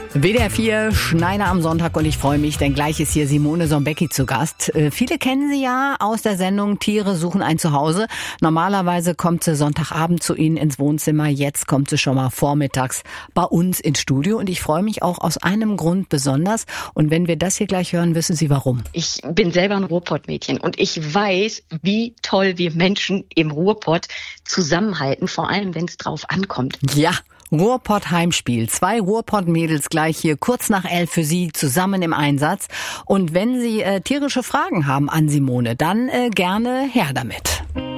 WDR 4, Schneider am Sonntag und ich freue mich, denn gleich ist hier Simone Sombecki zu Gast. Viele kennen sie ja aus der Sendung Tiere suchen ein Zuhause. Normalerweise kommt sie Sonntagabend zu Ihnen ins Wohnzimmer, jetzt kommt sie schon mal vormittags bei uns ins Studio und ich freue mich auch aus einem Grund besonders und wenn wir das hier gleich hören, wissen Sie warum. Ich bin selber ein Ruhrpott-Mädchen und ich weiß, wie toll wir Menschen im Ruhrpott zusammenhalten, vor allem wenn es drauf ankommt. Ja. Ruhrpott-Heimspiel. 2 Ruhrpott-Mädels gleich hier kurz nach 11 für Sie zusammen im Einsatz. Und wenn Sie tierische Fragen haben an Simone, dann gerne her damit.